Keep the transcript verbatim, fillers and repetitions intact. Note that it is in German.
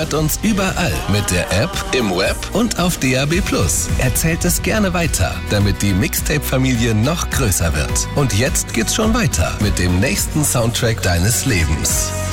hört uns überall mit der App, im Web und auf D A B plus. Erzählt es gerne weiter, damit die Mixtape-Familie noch größer wird. Und jetzt geht's schon weiter mit dem nächsten Soundtrack deines Lebens.